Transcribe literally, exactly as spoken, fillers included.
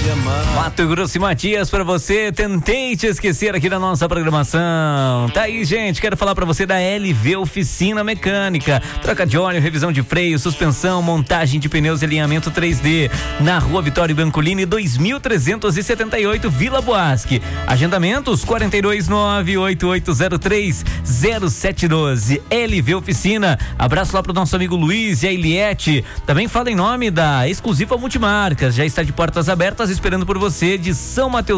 Mato Grosso e Matias pra você, tentei te esquecer aqui da nossa programação. Tá aí, gente, quero falar pra você da L V Oficina Mecânica, troca de óleo, revisão de freio, suspensão, montagem de pneus e alinhamento três D, na Rua Vitório Brancolini dois mil trezentos e setenta e oito, Vila Boasque. Agendamentos quarenta e dois nove oito oito zero três zero sete um dois. L V Oficina. Abraço lá pro nosso amigo Luiz e a Eliette. Também fala em nome da Exclusiva Multimarcas, já está de portas abertas esperando por você, de São Mateus